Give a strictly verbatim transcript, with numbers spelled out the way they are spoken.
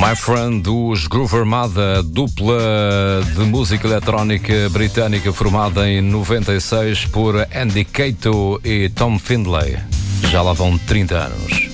My Friend, dos Groove Armada, dupla de música eletrónica britânica formada em noventa e seis por Andy Cato e Tom Findlay. Já lá vão trinta anos.